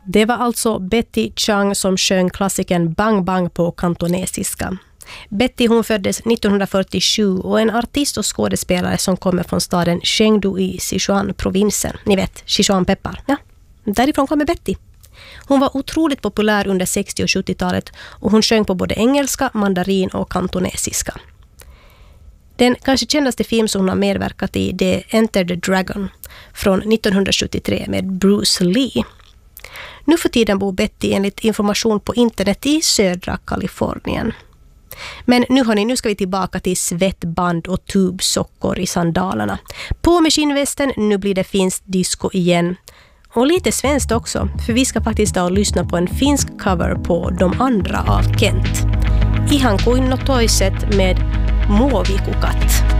Det var alltså Betty Chang som sjöng klassikern Bang Bang på kantonesiska. Betty hon föddes 1947 och är en artist och skådespelare som kommer från staden Chengdu i Sichuan-provinsen. Ni vet, Sichuan-peppar. Ja, därifrån kommer Betty. Hon var otroligt populär under 60- och 70-talet och hon sjöng på både engelska, mandarin och kantonesiska. Den kanske kändaste film som hon har medverkat i det är Enter the Dragon från 1973 med Bruce Lee. Nu för tiden bor Betty enligt information på internet i södra Kalifornien. Men nu ska vi tillbaka till svettband och tubsockor i sandalerna. På med skinnvästen, nu blir det finsk disco igen. Och lite svenskt också, för vi ska faktiskt lyssna på en finsk cover på De andra av Kent. Ihan kuin no toiset med Muovikukat.